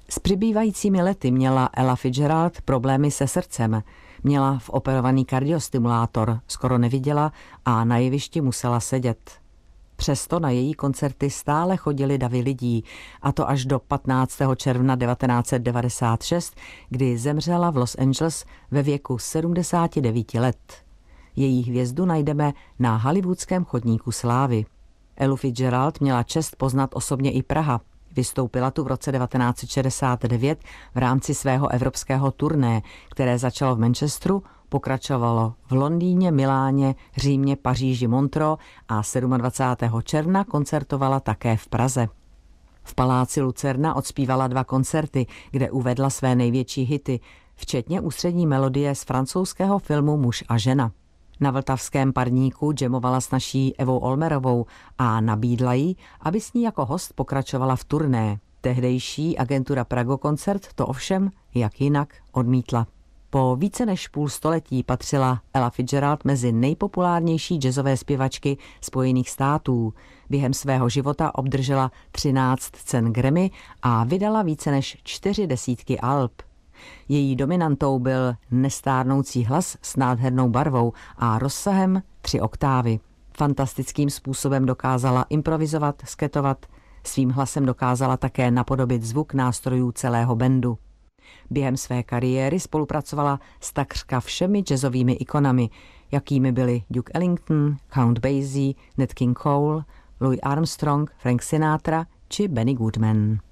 S přibývajícími lety měla Ella Fitzgerald problémy se srdcem. Měla voperovaný kardiostimulátor, skoro neviděla a na jevišti musela sedět. Přesto na její koncerty stále chodili davy lidí, a to až do 15. června 1996, kdy zemřela v Los Angeles ve věku 79 let. Její hvězdu najdeme na hollywoodském chodníku slávy. Ellu Fitzgerald měla čest poznat osobně i Praha. Vystoupila tu v roce 1969 v rámci svého evropského turné, které začalo v Manchesteru, pokračovalo v Londýně, Miláně, Římě, Paříži, Montreux a 27. června koncertovala také v Praze. V paláci Lucerna odspívala 2 koncerty, kde uvedla své největší hity, včetně ústřední melodie z francouzského filmu Muž a žena. Na vltavském parníku jamovala s naší Evou Olmerovou a nabídla jí, aby s ní jako host pokračovala v turné. Tehdejší agentura Prago Koncert to ovšem, jak jinak, odmítla. Po více než půl století patřila Ella Fitzgerald mezi nejpopulárnější jazzové zpěvačky Spojených států. Během svého života obdržela 13 cen Grammy a vydala více než 40 alb. Její dominantou byl nestárnoucí hlas s nádhernou barvou a rozsahem 3 oktávy. Fantastickým způsobem dokázala improvizovat, sketovat, svým hlasem dokázala také napodobit zvuk nástrojů celého bandu. Během své kariéry spolupracovala s takřka všemi jazzovými ikonami, jakými byli Duke Ellington, Count Basie, Nat King Cole, Louis Armstrong, Frank Sinatra či Benny Goodman.